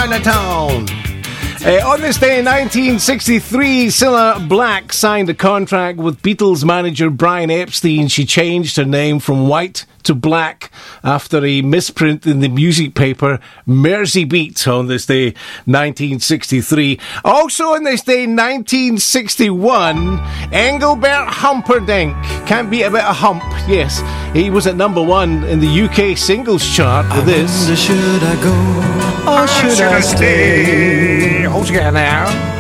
Chinatown. On this day in 1963, Cilla Black signed a contract with Beatles manager Brian Epstein. She changed her name from White to Black after a misprint in the music paper Merseybeat on this day, 1963. Also on this day, 1961, Engelbert Humperdinck. Can't beat a bit of hump, yes. He was at number one in the UK singles chart with this. Should I go or should I stay? Hold together now.